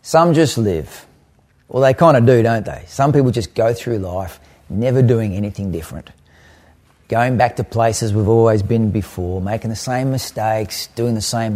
Some just live. Well, they kind of do, don't they? Some people just go through life never doing anything different. Going back to places we've always been before, making the same mistakes, doing the same